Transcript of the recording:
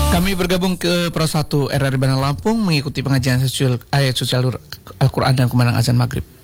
Kami bergabung ke Pro 1 RRI Bandar Lampung mengikuti pengajian ayat suci Al-Quran dan kumandang azan maghrib.